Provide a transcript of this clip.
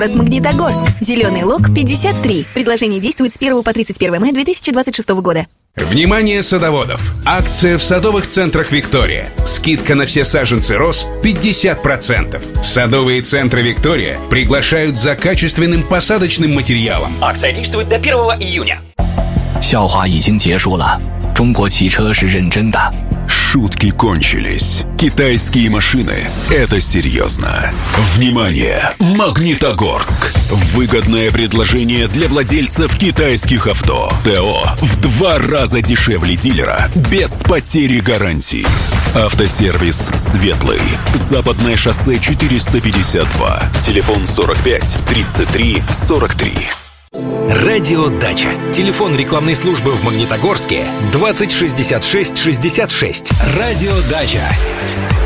Город Магнитогорск. Зеленый лог 53. Предложение действует с 1 по 31 мая 2026 года. Внимание садоводов! Акция в садовых центрах «Виктория». Скидка на все саженцы роз 50%. Садовые центры «Виктория» приглашают за качественным посадочным материалом. Акция действует до 1 июня. 笑话已经结束了，中国汽车是认真的。 Шутки кончились. Китайские машины – это серьезно. Внимание! Магнитогорск. Выгодное предложение для владельцев китайских авто. ТО в 2 раза дешевле дилера, без потери гарантии. Автосервис «Светлый». Западное шоссе 452. Телефон 45 33 43. Радио Дача. Телефон рекламной службы в Магнитогорске 20 66 66. Радио Дача.